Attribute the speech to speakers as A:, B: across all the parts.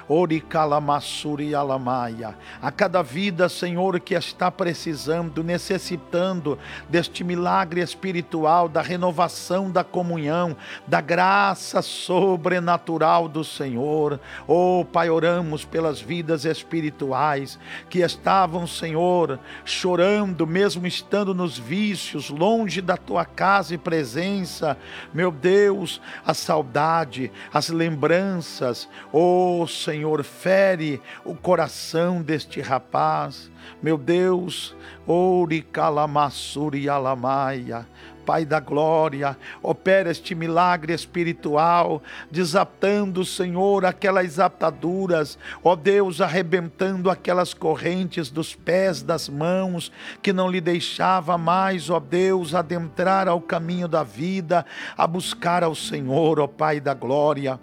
A: Oricalamassuri alamaia. A cada vida, Senhor, que está precisando, necessitando deste milagre espiritual, da renovação da comunhão, da graça sobrenatural do Senhor. Oh, Pai, oramos pelas vidas espirituais que estavam, Senhor, chorando, mesmo estando nos vícios, longe da tua casa e presença. Meu Deus, a saudade, as lembranças, oh Senhor, fere o coração deste rapaz. Meu Deus, oricalamassuri alamaia. Pai da glória, opera este milagre espiritual, desatando, Senhor, aquelas ataduras, ó Deus, arrebentando aquelas correntes dos pés, das mãos, que não lhe deixava mais, ó Deus, adentrar ao caminho da vida, a buscar ao Senhor, ó Pai da glória.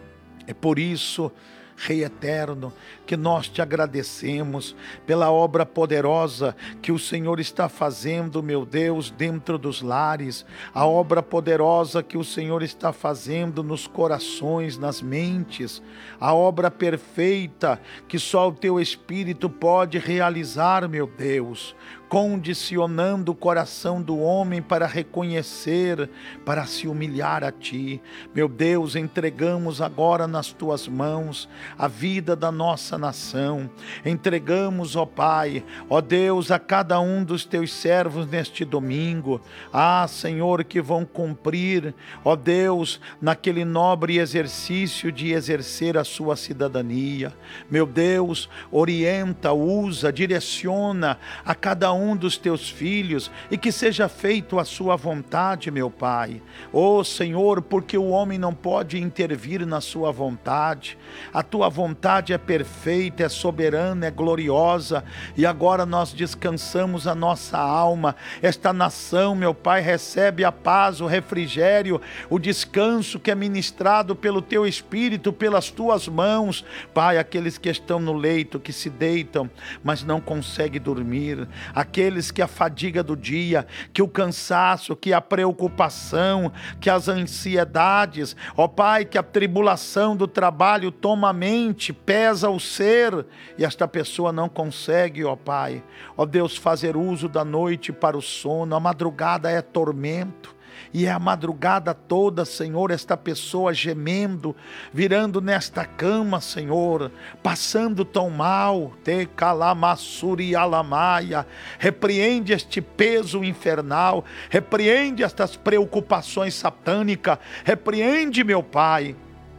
A: É por isso, Rei eterno, que nós te agradecemos pela obra poderosa que o Senhor está fazendo, meu Deus, dentro dos lares, a obra poderosa que o Senhor está fazendo nos corações, nas mentes, a obra perfeita que só o teu Espírito pode realizar, meu Deus, condicionando o coração do homem para reconhecer, para se humilhar a ti. Meu Deus, entregamos agora nas tuas mãos a vida da nossa nação. Entregamos, ó Pai, ó Deus, a cada um dos teus servos neste domingo. Ah, Senhor, que vão cumprir, ó Deus, naquele nobre exercício de exercer a sua cidadania. Meu Deus, orienta, usa, direciona a cada um dos teus filhos e que seja feito a sua vontade, meu Pai. Ó Senhor, porque o homem não pode intervir na sua vontade. A tua vontade é perfeita, é soberana, é gloriosa, e agora nós descansamos a nossa alma. Esta nação, meu Pai, recebe a paz, o refrigério, o descanso que é ministrado pelo teu Espírito, pelas tuas mãos. Pai, aqueles que estão no leito, que se deitam, mas não conseguem dormir, aqueles que a fadiga do dia, que o cansaço, que a preocupação, que as ansiedades, ó Pai, que a tribulação do trabalho toma a mente, pesa o ser, e esta pessoa não consegue, ó Pai, ó Deus, fazer uso da noite para o sono. A madrugada é tormento, e é a madrugada toda, Senhor, esta pessoa gemendo, virando nesta cama, Senhor, passando tão mal. Te calamassuri alamaia. Repreende este peso infernal, repreende estas preocupações satânicas, repreende, meu Pai,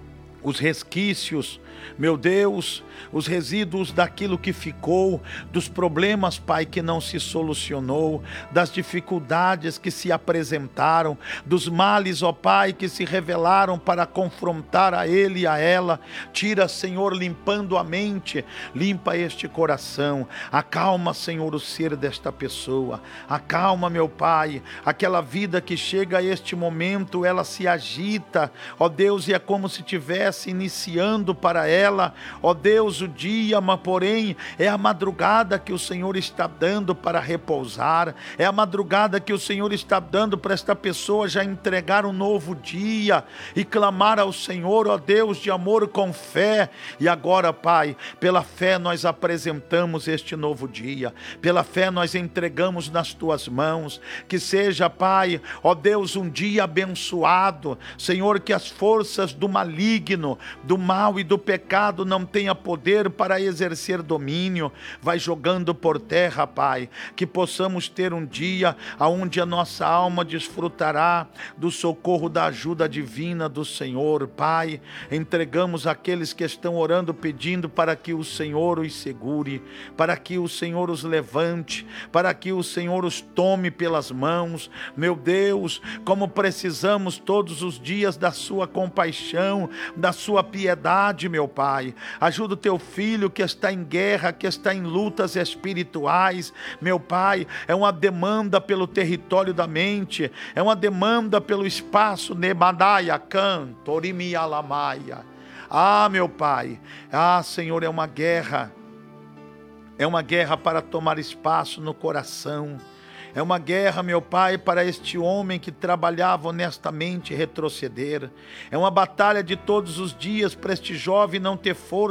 A: os resquícios, meu Deus, os resíduos daquilo que ficou, dos problemas, Pai, que não se solucionou, das dificuldades que se apresentaram, dos males, ó Pai, que se revelaram para confrontar a ele e a ela. Tira, Senhor, limpando a mente, limpa este coração, acalma, Senhor, o ser desta pessoa, acalma, meu Pai, aquela vida que chega a este momento, ela se agita, ó Deus, e é como se estivesse iniciando para ela, ó Deus, o dia, mas porém é a madrugada que o Senhor está dando para repousar, é a madrugada que o Senhor está dando para esta pessoa já entregar um novo dia e clamar ao Senhor, ó Deus, de amor com fé. E agora, Pai, pela fé nós apresentamos este novo dia, pela fé nós entregamos nas tuas mãos, que seja, Pai, ó Deus, um dia abençoado, Senhor, que as forças do maligno, do mal e do pecado não tenha poder para exercer domínio. Vai jogando por terra, Pai, que possamos ter um dia onde a nossa alma desfrutará do socorro, da ajuda divina do Senhor. Pai, entregamos aqueles que estão orando, pedindo para que o Senhor os segure, para que o Senhor os levante, para que o Senhor os tome pelas mãos. Meu Deus, como precisamos todos os dias da sua compaixão, da sua piedade, meu Pai. Ajuda o teu filho que está em guerra, que está em lutas espirituais, meu Pai. É uma demanda pelo território da mente, é uma demanda pelo espaço, Nebadaia, Cantorimi Alamaia. Ah, meu Pai, ah, Senhor, é uma guerra para tomar espaço no coração. É uma guerra, meu Pai, para este homem que trabalhava honestamente retroceder. É uma batalha de todos os dias para este jovem não ter força